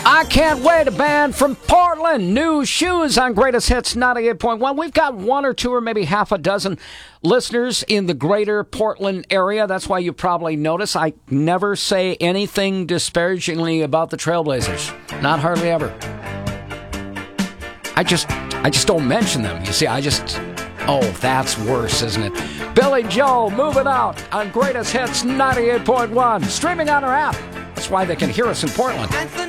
I Can't Wait, a band from Portland. New Shoes on Greatest Hits 98.1. We've got one or two or maybe half a dozen listeners in the greater Portland area. That's why you probably notice I never say anything disparagingly about the Trailblazers. Not hardly ever. I just don't mention them. You see, oh, that's worse, isn't it? Billy Joel, Moving Out on Greatest Hits 98.1. Streaming on our app. That's why they can hear us in Portland.